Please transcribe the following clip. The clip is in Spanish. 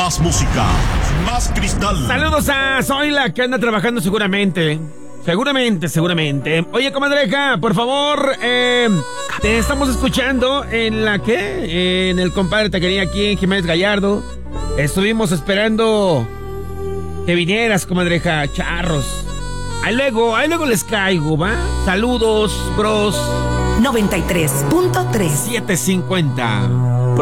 Más música, más cristal. Saludos a Zoila, que anda trabajando seguramente. Seguramente. Oye, comadreja, por favor, te estamos escuchando en la que, en el compadre Taquería aquí en Jiménez Gallardo. Estuvimos esperando que vinieras, comadreja, charros. Ahí luego les caigo, ¿va? Saludos, bros. 93.3 750.